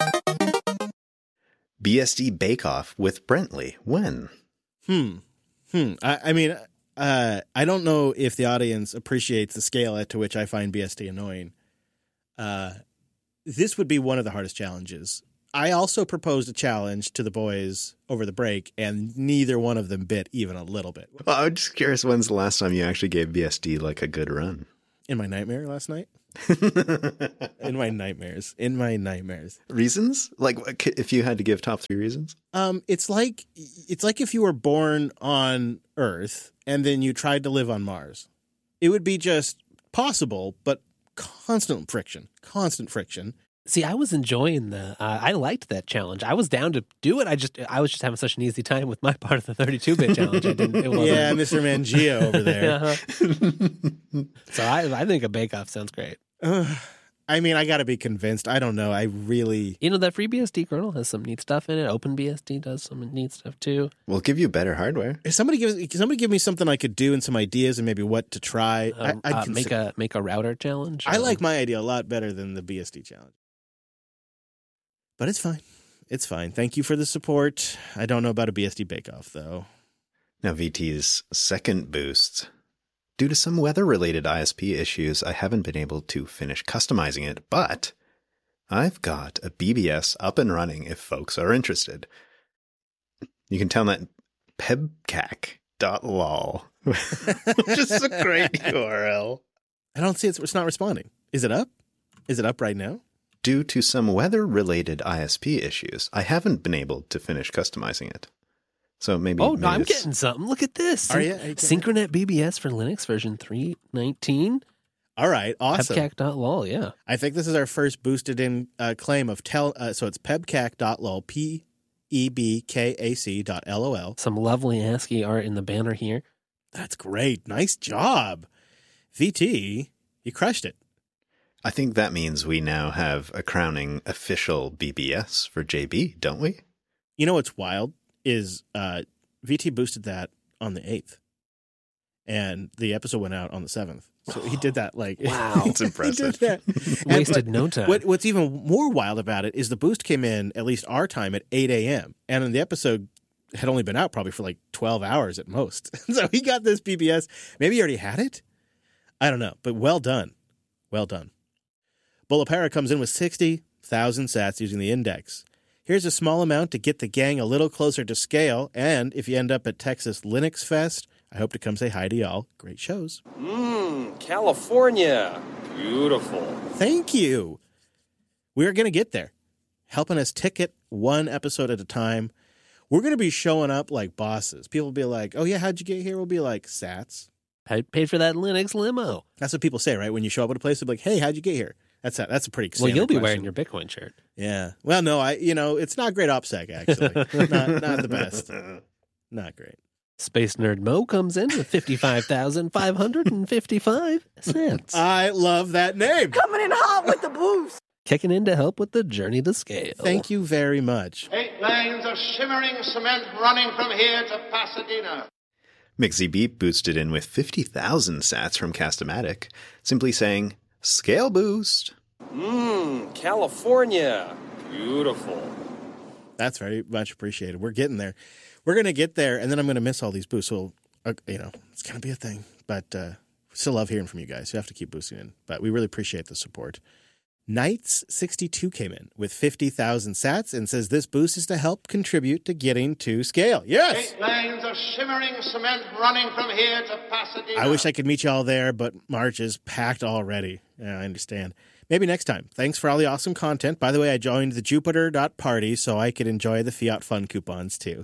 B S D Bake Off with Brentley. When? Hmm. Hmm. I, I mean, uh, I don't know if the audience appreciates the scale at to which I find B S D annoying. Uh, this would be one of the hardest challenges. I also proposed a challenge to the boys over the break, and neither one of them bit even a little bit. Well, I'm just curious, when's the last time you actually gave B S D like a good run? In my nightmare last night? In my nightmares. In my nightmares. Reasons? Like, if you had to give top three reasons? Um, it's like it's like if you were born on Earth and then you tried to live on Mars. It would be just possible, but constant friction. Constant friction. See, I was enjoying the. Uh, I liked that challenge. I was down to do it. I just, I was just having such an easy time with my part of the thirty-two bit challenge. I didn't. It wasn't. Yeah, Mister Mangio over there. Uh-huh. So I, I think a Bake Off sounds great. Uh, I mean, I got to be convinced. I don't know. I really, you know, that FreeBSD kernel has some neat stuff in it. OpenBSD does some neat stuff too. We'll give you better hardware. If somebody gives, somebody give me something I could do and some ideas and maybe what to try. Um, I, I'd uh, consider. make a make a router challenge. I um, like my idea a lot better than the B S D challenge. But it's fine. It's fine. Thank you for the support. I don't know about a B S D bake-off, though. Now, V T's second boost. Due to some weather-related I S P issues, I haven't been able to finish customizing it, but I've got a B B S up and running if folks are interested. You can tell them at pebcac dot lol, which is a great U R L. I don't see it. It's not responding. Is it up? Is it up right now? Due to some weather-related I S P issues, I haven't been able to finish customizing it. So maybe. Oh, maybe no, I'm it's- getting something. Look at this. Are you? Are you Synchronet B B S for Linux version three nineteen. All right. Awesome. pebcac dot lol, yeah. I think this is our first boosted in uh, claim of tell. Uh, so it's pebcac dot lol, P E B K A C dot L O L. Some lovely ASCII art in the banner here. That's great. Nice job. V T, you crushed it. I think that means we now have a crowning official B B S for J B, don't we? You know what's wild is uh, V T boosted that on the eighth. And the episode went out on the seventh. So he did that like Wow. It's impressive. He did that. And- Wasted but no time. What, what's even more wild about it is the boost came in, at least our time, at eight a.m. And then the episode had only been out probably for like twelve hours at most. So he got this B B S. Maybe he already had it? I don't know. But well done. Well done. Bullapara comes in with sixty thousand sats using the index. Here's a small amount to get the gang a little closer to scale. And if you end up at Texas Linux Fest, I hope to come say hi to y'all. Great shows. Mmm, California. Beautiful. Thank you. We're going to get there. Helping us ticket one episode at a time. We're going to be showing up like bosses. People will be like, oh, yeah, how'd you get here? We'll be like, sats. I paid for that Linux limo. That's what people say, right? When you show up at a place, they'll be like, hey, how'd you get here? That's a, that's a pretty Well, standard you'll be question. wearing your Bitcoin shirt. Yeah. Well, no, I, you know, it's not great OPSEC, actually. not, not the best. Not great. Space Nerd Mo comes in with fifty-five thousand five hundred fifty-five cents. I love that name. Coming in hot with the boost. Kicking in to help with the journey to scale. Thank you very much. Eight lanes of shimmering cement running from here to Pasadena. Mixzy Beep boosted in with fifty thousand sats from Castomatic, simply saying, scale boost. Mmm, California. Beautiful. That's very much appreciated. We're getting there. We're going to get there, and then I'm going to miss all these boosts. So, uh, you know, it's going to be a thing. But uh, still love hearing from you guys. You have to keep boosting in. But we really appreciate the support. Knights sixty-two came in with fifty thousand sats and says this boost is to help contribute to getting to scale. Yes! Eight lanes of shimmering cement running from here to Pasadena. I wish I could meet you all there, but March is packed already. Yeah, I understand. Maybe next time. Thanks for all the awesome content. By the way, I joined the Jupiter dot party so I could enjoy the Fiat Fun coupons too.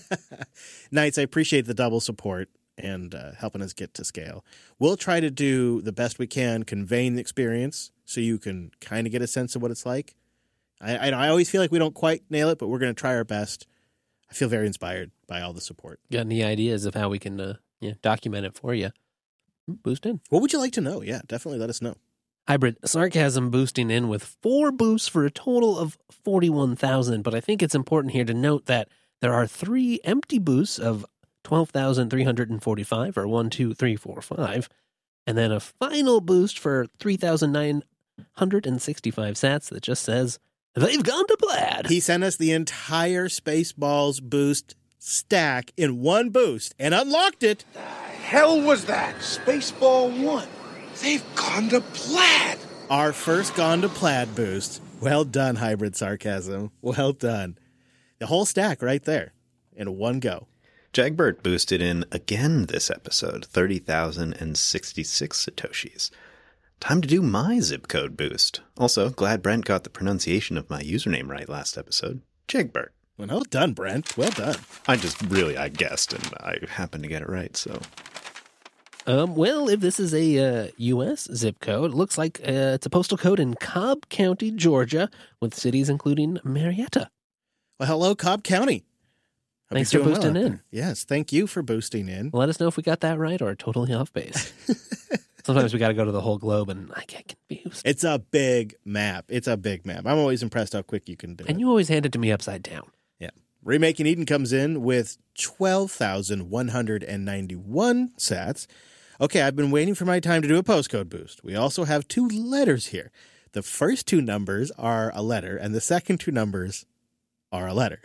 Knights, I appreciate the double support and uh, helping us get to scale. We'll try to do the best we can conveying the experience so you can kind of get a sense of what it's like. I, I, I always feel like we don't quite nail it, but we're going to try our best. I feel very inspired by all the support. Got any ideas of how we can uh, yeah, document it for you? Boost in. What would you like to know? Yeah, definitely let us know. Hybrid Sarcasm boosting in with four boosts for a total of forty-one thousand. But I think it's important here to note that there are three empty boosts of twelve thousand three hundred forty-five, or one, two, three, four, five. And then a final boost for three thousand nine hundred sixty-five sats that just says, they've gone to plaid. He sent us the entire Spaceballs boost stack in one boost and unlocked it. Hell was that? Spaceball one. They've gone to plaid. Our first gone to plaid boost. Well done, hybrid sarcasm. Well done. The whole stack right there in one go. Jagbert boosted in again this episode, thirty thousand sixty-six Satoshis. Time to do my zip code boost. Also, glad Brent got the pronunciation of my username right last episode. Jagbert. Well done, Brent. Well done. I just really, I guessed, and I happened to get it right, so... Um, well, if this is a uh, U S zip code, it looks like uh, it's a postal code in Cobb County, Georgia, with cities including Marietta. Well, hello, Cobb County. Hope Thanks you're for doing well boosting out in. there. Yes, thank you for boosting in. Let us know if we got that right or totally off base. Sometimes we got to go to the whole globe, and I get confused. It's a big map. It's a big map. I'm always impressed how quick you can do it. And you always hand it to me upside down. Yeah. Remaking Eden comes in with twelve thousand one hundred ninety-one sats. Okay, I've been waiting for my time to do a postcode boost. We also have two letters here. The first two numbers are a letter, and the second two numbers are a letter.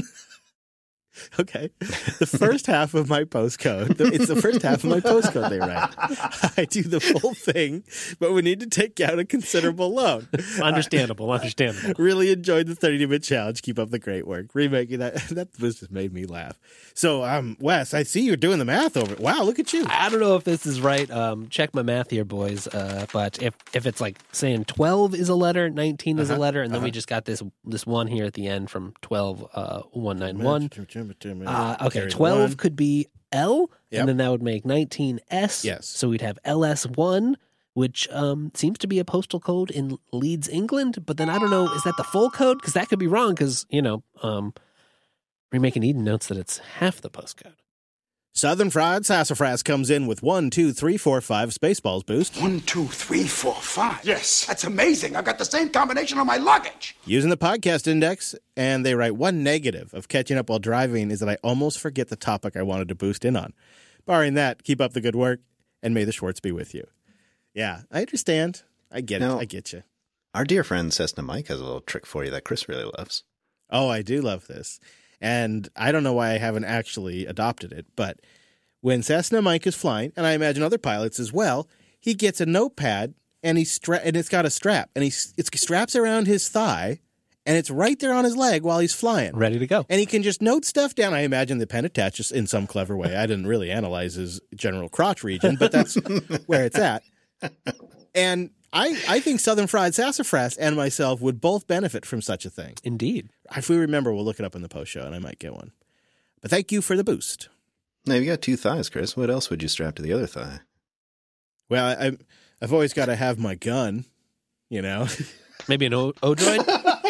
Okay. The first half of my postcode, it's the first half of my postcode they write. I do the full thing, but we need to take out a considerable loan. Understandable, understandable. Really enjoyed the thirty-minute challenge. Keep up the great work. Remaking that, that just made me laugh. So, um, Wes, I see you're doing the math over it. Wow, look at you. I don't know if this is right. Um, check my math here, boys. Uh, but if, if it's like saying twelve is a letter, nineteen is Uh-huh, a letter, and then uh-huh. we just got this this one here at the end from twelve one ninety-one. Uh, okay, Carry twelve one. could be L, Yep. and then that would make nineteen S. Yes. So we'd have L S one, which um, seems to be a postal code in Leeds, England. But then I don't know, is that the full code? Because that could be wrong, because, you know, um, Remaking Eden notes that it's half the postcode. Southern Fried Sassafras comes in with one, two, three, four, five Spaceballs boost. One, two, three, four, five. Yes. That's amazing. I've got the same combination on my luggage. Using the podcast index, and they write one negative of catching up while driving is that I almost forget the topic I wanted to boost in on. Barring that, keep up the good work, and may the Schwartz be with you. Yeah, I understand. I get Now- it. I get you. Our dear friend Cessna Mike has a little trick for you that Chris really loves. Oh, I do love this. And I don't know why I haven't actually adopted it, but when Cessna Mike is flying, and I imagine other pilots as well, he gets a notepad and he's stra- and it's got a strap, and he it straps around his thigh, and it's right there on his leg while he's flying. Ready to go. And he can just note stuff down. I imagine the pen attaches in some clever way. I didn't really analyze his general crotch region, but that's where it's at. And I, I think Southern Fried Sassafras and myself would both benefit from such a thing. Indeed. If we remember, we'll look it up in the post show, and I might get one. But thank you for the boost. Now, you got two thighs, Chris. What else would you strap to the other thigh? Well, I, I've always got to have my gun, you know? Maybe an O- Odroid?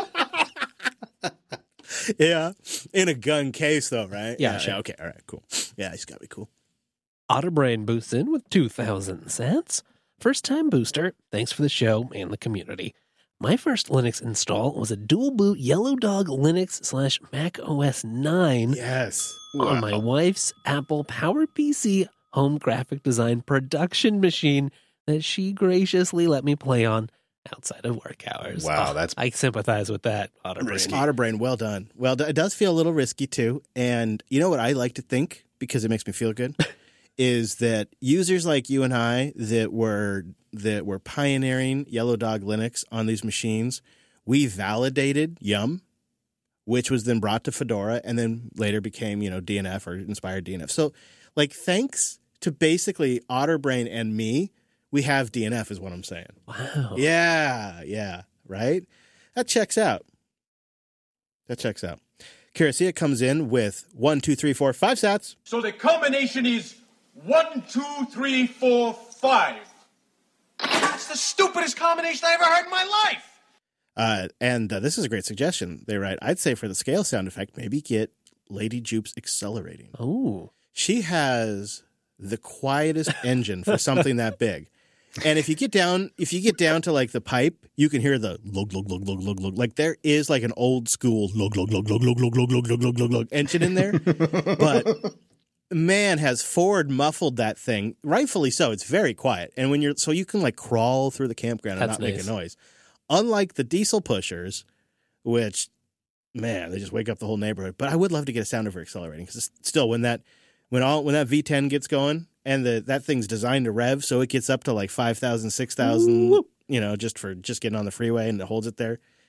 Yeah. In a gun case, though, right? Yeah, sure. Okay. All right. Cool. Yeah, it's got to be cool. Otterbrain boosts in with two thousand cents. First time booster, thanks for the show and the community. My first Linux install was a dual boot Yellow Dog Linux slash Mac O S nine Yes. on my wife's Apple PowerPC home graphic design production machine that she graciously let me play on outside of work hours. Wow, Oh, that's I sympathize with that, Otterbrain. risky. Otterbrain, well done. Well, it does feel a little risky, too. And you know what I like to think, because it makes me feel good, is that users like you and I that were that were pioneering Yellow Dog Linux on these machines, we validated Yum, which was then brought to Fedora and then later became, you know, D N F or inspired D N F. So, like, thanks to basically Otterbrain and me, we have D N F is what I'm saying. Wow. Yeah, yeah, right? That checks out. That checks out. Kirasia comes in with one, two, three, four, five sats. So the combination is one, two, three, four, five. That's the stupidest combination I ever heard in my life. Uh, and uh, this is a great suggestion. They write, I'd say for the scale sound effect, maybe get Lady Jupe's accelerating. Oh. She has the quietest engine for something that big. And if you get down, if you get down to like the pipe, you can hear the lug lug lug lug lug lug. Like there is like an old school lug lug lug lug lug lug lug lug lug lug lug lug engine in there. But man has forward muffled that thing, rightfully so. It's very quiet, and when you're so you can like crawl through the campground and That's not make nice. a noise. Unlike the diesel pushers, which man, they just wake up the whole neighborhood. But I would love to get a sound of her accelerating because still, when that when all when that V ten gets going. And the, that thing's designed to rev, so it gets up to like five thousand, six thousand, you know, just for just getting on the freeway, and it holds it there.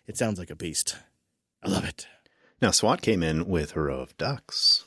It sounds like a beast. I love it. Now, SWAT came in with a row of ducks.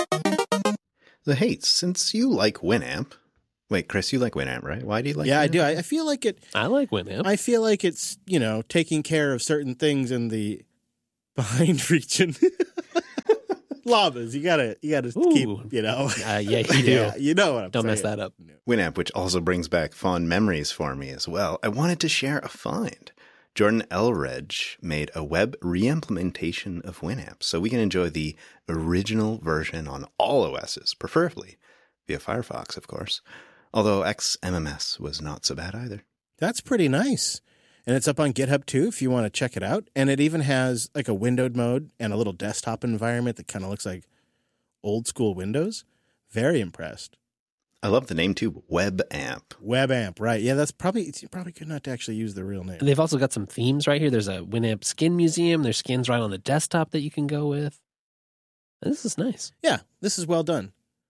The hates, since you like Winamp. Wait, Chris, you like Winamp, right? Why do you like Yeah, Winamp? I do. I, I feel like it. I like Winamp. I feel like it's, you know, taking care of certain things in the behind region. Llamas, you gotta, you gotta Ooh. keep, you know. Uh, yeah, you do. Yeah, you know what I'm Don't saying. mess that up. Winamp, which also brings back fond memories for me as well. I wanted to share a find. Jordan Elredge made a web re-implementation of Winamp, so we can enjoy the original version on all O Ss, preferably via Firefox, of course. Although X M M S was not so bad either. That's pretty nice. And it's up on GitHub too if you want to check it out. And it even has like a windowed mode and a little desktop environment that kind of looks like old school Windows. Very impressed. I love the name too, WebAmp. WebAmp, right. Yeah, that's probably, it's probably good not to actually use the real name. And they've also got some themes right here. There's a Winamp skin museum. There's skins right on the desktop that you can go with. This is nice. Yeah, this is well done.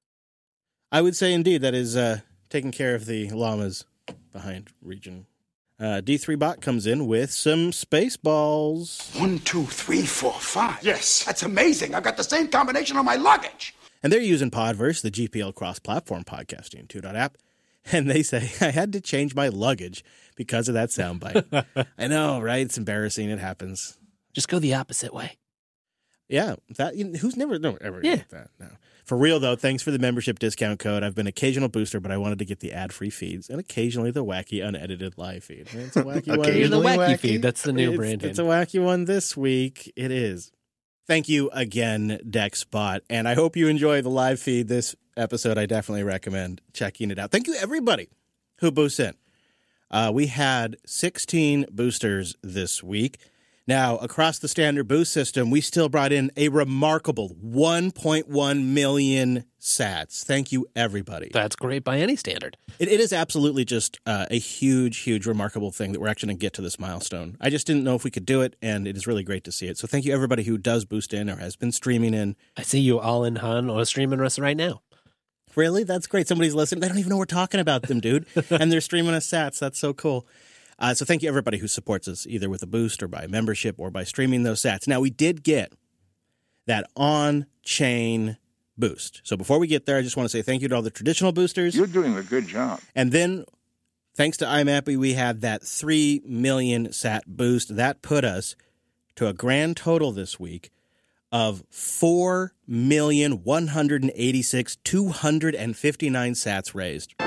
I would say indeed that is uh, taking care of the llamas behind region. Uh, D three Bot comes in with some space balls. One, two, three, four, five. Yes. That's amazing. I've got the same combination on my luggage. And they're using Podverse, the G P L cross-platform podcasting two point oh app. And they say, I had to change my luggage because of that soundbite. I know, right? It's embarrassing. It happens. Just go the opposite way. Yeah. that you know, Who's never, no, ever Yeah. get that? No. For real, though, thanks for the membership discount code. I've been occasional booster, but I wanted to get the ad-free feeds and occasionally the wacky unedited live feed. It's a wacky one. Here's the wacky, wacky? feed. That's the new it's, branding. It's a wacky one this week. It is. Thank you again, DexBot. And I hope you enjoy the live feed this episode. I definitely recommend checking it out. Thank you, everybody who boosts in. Uh, we had sixteen boosters this week. Now, across the standard boost system, we still brought in a remarkable one point one million sats. Thank you, everybody. That's great by any standard. It, it is absolutely just uh, a huge, huge, remarkable thing that we're actually going to get to this milestone. I just didn't know if we could do it, and it is really great to see it. So thank you, everybody who does boost in or has been streaming in. I see you all in Hun or streaming us right now. Really? That's great. Somebody's listening. They don't even know we're talking about them, dude. And they're streaming us sats. That's so cool. Uh, so thank you, everybody who supports us, either with a boost or by membership or by streaming those sats. Now, we did get that on-chain boost. So before we get there, I just want to say thank you to all the traditional boosters. You're doing a good job. And then, thanks to IMAPI, we had that three million sat boost. That put us to a grand total this week of four million one hundred eighty-six thousand two hundred fifty-nine sats raised.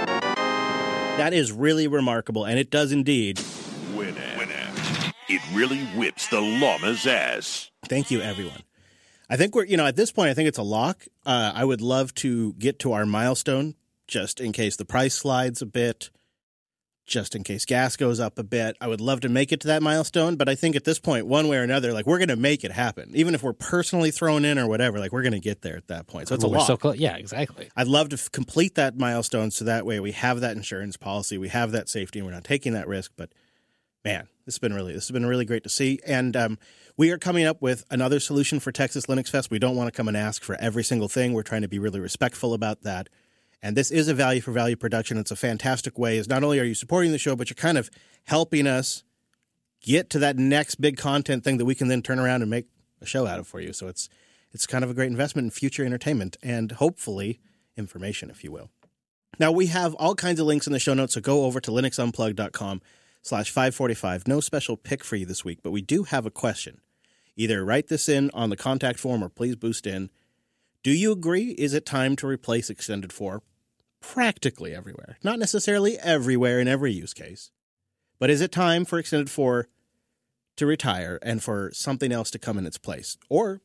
That is really remarkable, and it does indeed. Winamp. Winamp. It really whips the llama's ass. Thank you, everyone. I think we're, you know, at this point, I think it's a lock. Uh, I would love to get to our milestone, just in case the price slides a bit, just in case gas goes up a bit. I would love to make it to that milestone, but I think at this point, one way or another, like, we're going to make it happen. Even if we're personally thrown in or whatever, like, we're going to get there at that point. So it's a We're lock. so close. Yeah, exactly. I'd love to f- complete that milestone so that way we have that insurance policy, we have that safety, and we're not taking that risk. But man, this has been really this has been really great to see. And um, we are coming up with another solution for Texas Linux Fest. We don't want to come and ask for every single thing. We're trying to be really respectful about that. And this is a value for value production. It's a fantastic way. Is not only are you supporting the show, but you're kind of helping us get to that next big content thing that we can then turn around and make a show out of for you. So it's it's kind of a great investment in future entertainment and hopefully information, if you will. Now, we have all kinds of links in the show notes, so go over to linuxunplug.com slash 545. No special pick for you this week, but we do have a question. Either write this in on the contact form or please boost in. Do you agree? Is it time to replace Extended four practically everywhere? Not necessarily everywhere in every use case, but is it time for Extended four to retire and for something else to come in its place? Or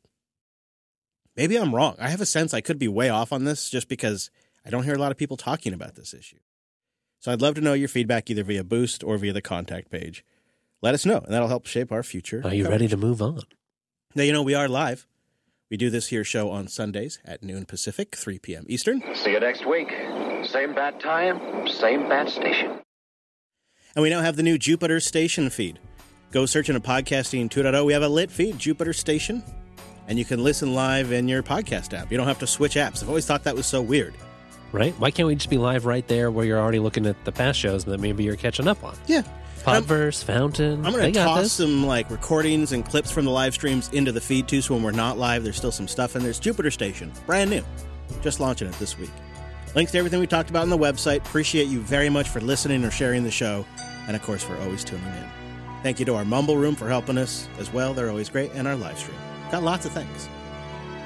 maybe I'm wrong. I have a sense I could be way off on this just because I don't hear a lot of people talking about this issue. So I'd love to know your feedback either via Boost or via the contact page. Let us know, and that'll help shape our future. Are you ready to move on? Now, you know, we are live. We do this here show on Sundays at noon Pacific, three p.m. Eastern. See you next week. Same bat time, same bat station. And we now have the new Jupiter Station feed. Go search in a podcasting two point oh. We have a lit feed, Jupiter Station, and you can listen live in your podcast app. You don't have to switch apps. I've always thought that was so weird. Right? Why can't we just be live right there where you're already looking at the past shows that maybe you're catching up on? Yeah. Podverse, Fountain. I'm going they to got toss this. some like recordings and clips from the live streams into the feed too, so when we're not live, there's still some stuff in there. It's Jupiter Station, brand new. Just launching it this week. Links to everything we talked about on the website. Appreciate you very much for listening or sharing the show, and of course for always tuning in. Thank you to our Mumble Room for helping us as well. They're always great, and our live stream. Got lots of thanks.